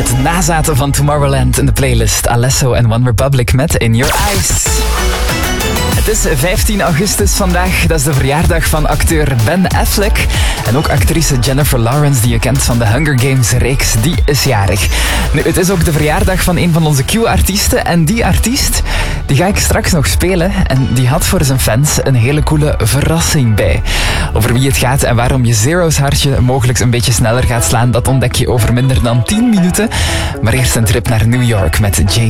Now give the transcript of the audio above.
Het nazaten van Tomorrowland in de playlist. Alesso en One Republic met In Your Eyes. Het is 15 augustus vandaag. Dat is de verjaardag van acteur Ben Affleck. En ook actrice Jennifer Lawrence, die je kent van de Hunger Games reeks, die is jarig. Nu, het is ook de verjaardag van een van onze Q-artiesten. En die artiest, die ga ik straks nog spelen. En die had voor zijn fans een hele coole verrassing bij. Over wie het gaat en waarom je Zero's hartje mogelijk een beetje sneller gaat slaan, dat ontdek je over minder dan 10 minuten. Maar eerst een trip naar New York met Jay.